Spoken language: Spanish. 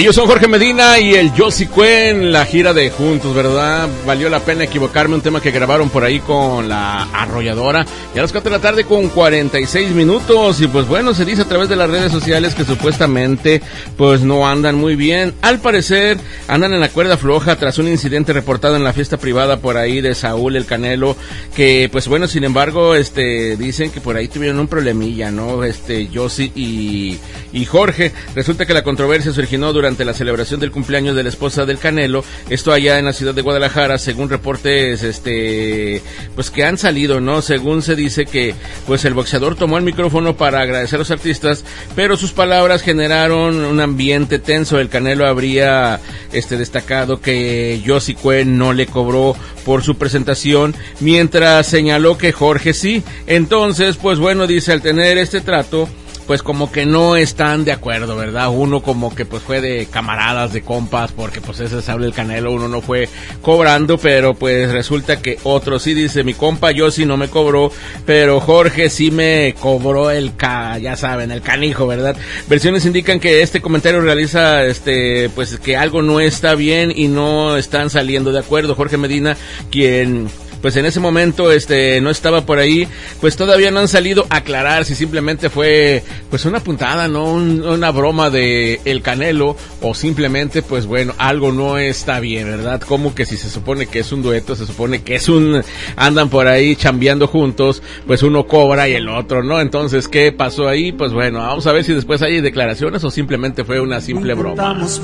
Ellos son Jorge Medina y el Yossi Cuen, la gira de Juntos, ¿verdad? Valió la pena equivocarme, un tema que grabaron por ahí con la Arrolladora. Y a las 4 de la tarde con 46 minutos. Y pues bueno, se dice a través de las redes sociales que supuestamente pues no andan muy bien. Al parecer andan en la cuerda floja tras un incidente reportado en la fiesta privada por ahí de Saúl el Canelo. Que pues bueno, sin embargo, dicen que por ahí tuvieron un problemilla, ¿no? Yossi y Jorge. Resulta que la controversia se originó durante la celebración del cumpleaños de la esposa del Canelo, esto allá en la ciudad de Guadalajara, según reportes pues que han salido, ¿no? Según se dice que pues el boxeador tomó el micrófono para agradecer a los artistas, pero sus palabras generaron un ambiente tenso. El Canelo habría destacado que Yossi Cuen no le cobró por su presentación, mientras señaló que Jorge sí. Entonces, pues bueno, dice, al tener este trato, pues como que no están de acuerdo, ¿verdad? Uno como que pues fue de camaradas, de compas, porque pues ese Saúl el Canelo, uno no fue cobrando, pero pues resulta que otro sí. Dice, mi compa Yossi no me cobró, pero Jorge sí me cobró ya saben, el canijo, ¿verdad? Versiones indican que este comentario realiza, pues que algo no está bien y no están saliendo de acuerdo. Jorge Medina, quien pues en ese momento no estaba por ahí, pues todavía no han salido a aclarar si simplemente fue pues una puntada, no una broma de el Canelo, o simplemente pues bueno, algo no está bien, ¿verdad? Como que si se supone que es un dueto, se supone que andan por ahí chambeando juntos, pues uno cobra y el otro no. Entonces, ¿qué pasó ahí? Pues bueno, vamos a ver si después hay declaraciones o simplemente fue una simple broma.